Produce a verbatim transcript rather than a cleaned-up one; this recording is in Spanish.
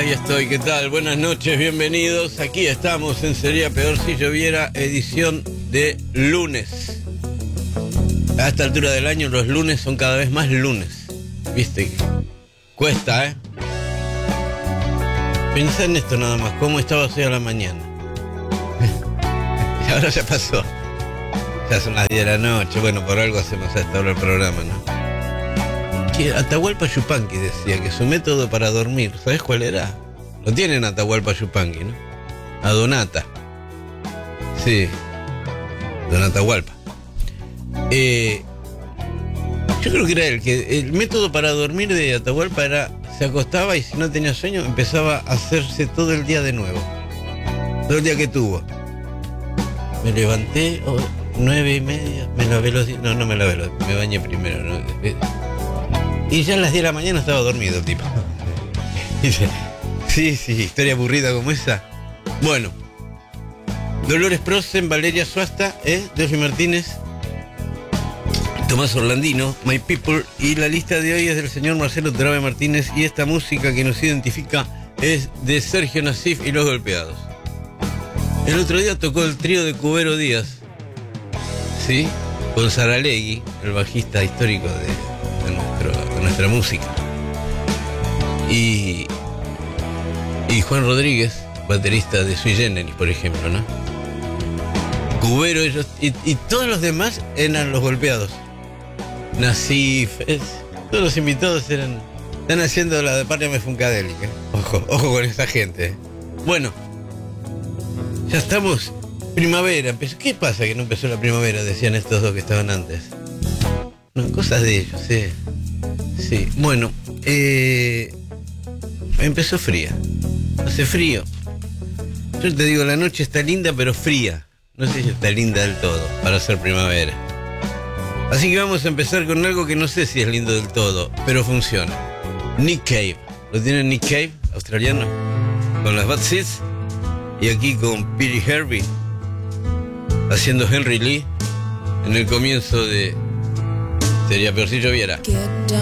ahí estoy, ¿qué tal? Buenas noches, bienvenidos. Aquí estamos en Sería Peor Si Lloviera, edición de lunes. A esta altura del año los lunes son cada vez más lunes. Viste, cuesta, ¿eh? Pensá en esto nada más, cómo estaba hoy a la mañana. Y ahora ya pasó. Ya son las diez de la noche, bueno, por algo hacemos a esta hora el programa, ¿no? Que Atahualpa Yupanqui decía que su método para dormir, ¿sabes cuál era? Lo tienen Atahualpa Yupanqui, ¿no? A Donata. Sí, Don Atahualpa. Eh, yo creo que era el que el método para dormir de Atahualpa era, se acostaba y si no tenía sueño empezaba a hacerse todo el día de nuevo. Todo el día que tuvo. Me levanté, oh, nueve y media, me lavé los dientes, no, no me lavé los dientes, me bañé primero, ¿no? Y ya a las diez de la mañana estaba dormido el tipo. Dice, sí, sí, historia aburrida como esa. Bueno, Dolores Prosen, Valeria Suasta, ¿eh? Delphi Martínez, Tomás Orlandino, My People, y la lista de hoy es del señor Marcelo Terabe Martínez, y esta música que nos identifica es de Sergio Nasif y Los Golpeados. El otro día tocó el trío de Cubero Díaz, ¿sí? Con Saralegui, el bajista histórico de, de, nuestro, de nuestra música. Y, y Juan Rodríguez, baterista de Sui Generis, por ejemplo, ¿no? Cubero, ellos, y, y todos los demás eran Los Golpeados. Nasif, es, todos los invitados eran, están haciendo la de Patria Funkadélica. Ojo, ojo con esa gente. Bueno, ya estamos, primavera, empezó. ¿Qué pasa que no empezó la primavera? Decían estos dos que estaban antes. No, cosas de ellos, sí. Sí, bueno, eh, empezó fría. Hace frío. Yo te digo, la noche está linda, pero fría. No sé si está linda del todo para ser primavera. Así que vamos a empezar con algo que no sé si es lindo del todo, pero funciona. Nick Cave. ¿Lo tienen Nick Cave, australiano? Con las Bad Seeds. Y aquí con Petey Herbie haciendo Henry Lee en el comienzo de Sería Peor Si Lloviera.